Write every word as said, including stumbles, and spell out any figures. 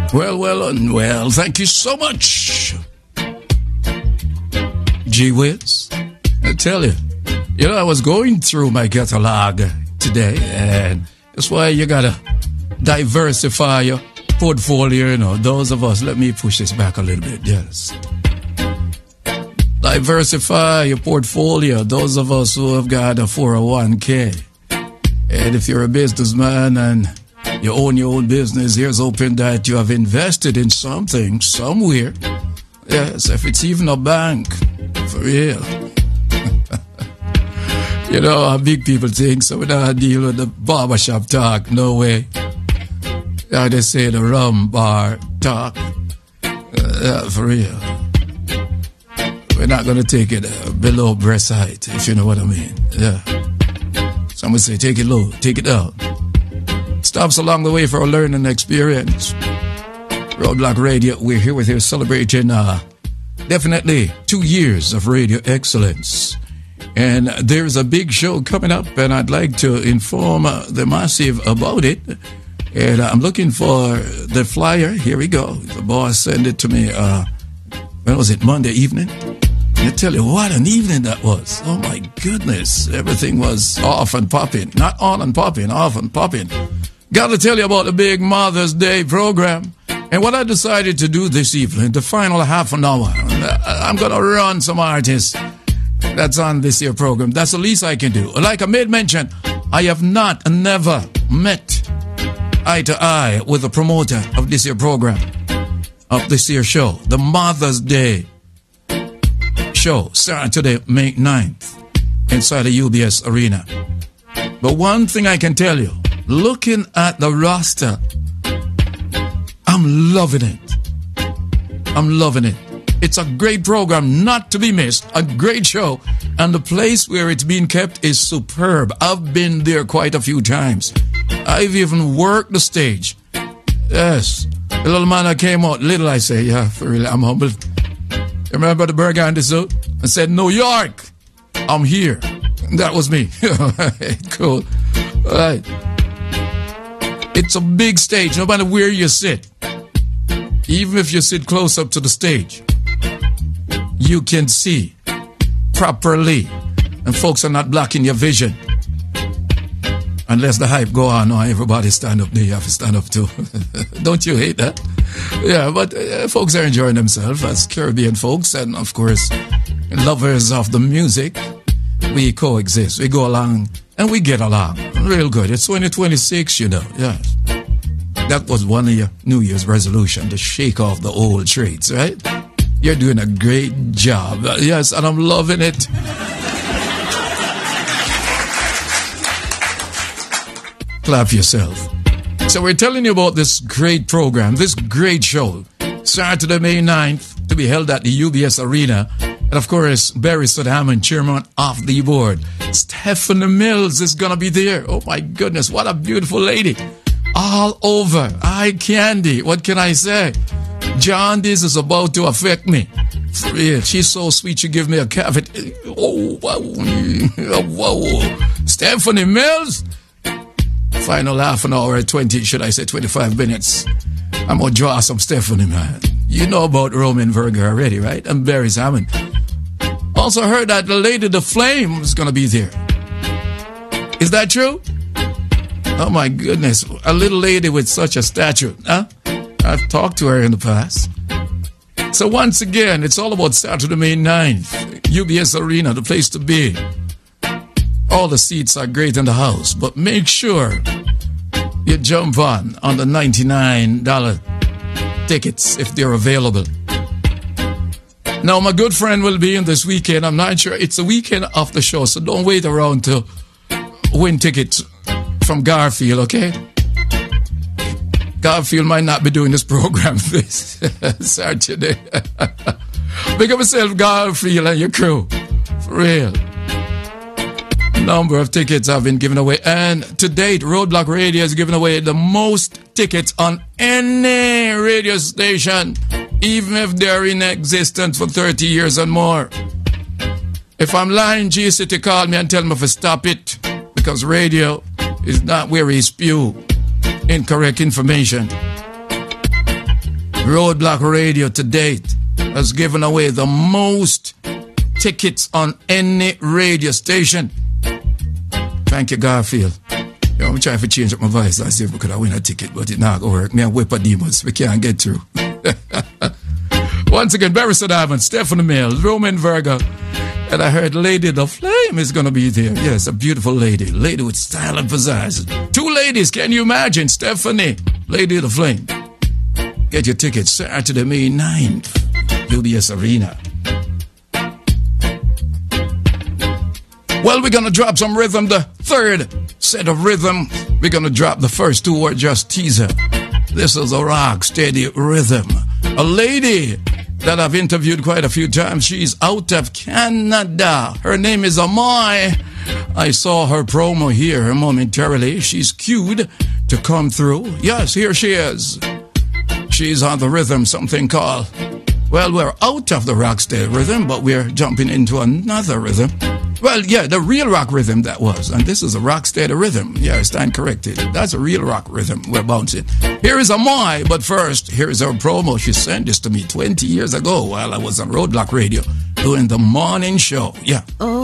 Well, well, and well, thank you so much. Gee whiz, I tell you, you know, I was going through my catalog today, and that's why you gotta diversify your portfolio, you know. Those of us, let me push this back a little bit, yes. Diversify your portfolio, those of us who have got a four oh one k. And if you're a businessman and you own your own business, here's hoping that you have invested in something, somewhere. Yes, if it's even a bank, for real. You know how big people think, so we don't deal with the barbershop talk, no way. How they say the rum bar talk. Uh, yeah, for real. We're not going to take it uh, below breast height, if you know what I mean. Yeah. Someone say, take it low, take it down. Stops along the way for a learning experience. Roadblock Radio, we're here with you celebrating uh, definitely two years of radio excellence. And there's a big show coming up, and I'd like to inform uh, the massive about it. And I'm looking for the flyer. Here we go. The boss sent it to me, uh, when was it, Monday evening? I tell you, what an evening that was. Oh, my goodness. Everything was off and popping. Not on and popping, off and popping. Got to tell you about the big Mother's Day program. And what I decided to do this evening, the final half an hour, I'm going to run some artists that's on this year program. That's the least I can do. Like I made mention, I have not and never met eye to eye with the promoter of this year program, of this year show, the Mother's Day show, starting today, May ninth, inside the U B S Arena. But one thing I can tell you, looking at the roster, I'm loving it. I'm loving it. It's a great program, not to be missed, a great show, and the place where it's being kept is superb. I've been there quite a few times. I've even worked the stage. Yes. The little man that came out, little I say, yeah, for real, I'm humbled. Remember the burgundy suit? I said, New York, I'm here. That was me. Cool. All right. It's a big stage, no matter where you sit. Even if you sit close up to the stage, you can see properly. And folks are not blocking your vision. Unless the hype go on, or everybody stand up there, you have to stand up too. Don't you hate that? Yeah, but uh, folks are enjoying themselves as Caribbean folks, and of course, lovers of the music. We coexist, we go along, and we get along. Real good. It's twenty twenty-six, you know, yeah. That was one of your New Year's resolution, to shake off the old traits, right? You're doing a great job. Yes, and I'm loving it. Clap yourself. So we're telling you about this great program, this great show, Saturday, May ninth, to be held at the U B S Arena. And of course, Barry Sudhaman, chairman of the board. Stephanie Mills is going to be there. Oh my goodness, what a beautiful lady. All over. Eye candy. What can I say? Jaundice is about to affect me. For real. She's so sweet, she give me a cavity. Oh, wow. Whoa. Stephanie Mills. Final half an hour, twenty, should I say twenty-five minutes. I'm going to draw some Stephanie, man. You know about Roman Verger already, right? And Barry Hammond. Also heard that the lady, the Flame, is going to be there. Is that true? Oh my goodness, a little lady with such a stature, huh? I've talked to her in the past. So once again, it's all about Saturday, May ninth, U B S Arena, the place to be. All the seats are great in the house, but make sure you jump on on the ninety-nine dollars tickets if they're available. Now, my good friend will be in this weekend. I'm not sure. It's the weekend of the show, so don't wait around to win tickets from Garfield, okay? Garfield might not be doing this program this Saturday. Big up yourself, Garfield, and your crew. For real. Number of tickets have been given away, and to date, Roadblock Radio has given away the most tickets on any radio station, even if they're in existence for thirty years and more. If I'm lying, G-City call me and tell me to stop it, because radio is not where we spew incorrect information. Roadblock Radio to date has given away the most tickets on any radio station. Thank you, Garfield. You know, I'm trying to change up my voice. I see if we could have win a ticket, but it not gonna work. Me and whip a demons. We can't get through. Once again, Barrister Diamond, Stephanie Mills, Roman Virgo. And I heard Lady the Flame is going to be there. Yes, a beautiful lady. Lady with style and pizzazz. Two ladies, can you imagine? Stephanie, Lady the Flame. Get your tickets Saturday, May ninth. U B S Arena. Well, we're going to drop some rhythm. The third set of rhythm. We're going to drop the first two were just teaser. This is a rock steady rhythm. A lady that I've interviewed quite a few times. She's out of Canada. Her name is Amai. I saw her promo here momentarily. She's queued to come through. Yes, here she is. She's on the rhythm, something called, well, we're out of the rocksteady rhythm, but we're jumping into another rhythm. Well, yeah, the real rock rhythm that was. And this is a rocksteady rhythm. Yeah, I stand corrected. That's a real rock rhythm we're bouncing. Here is Amai, but first, here's her promo. She sent this to me twenty years ago while I was on Roadblock Radio doing the morning show. Yeah. Oh.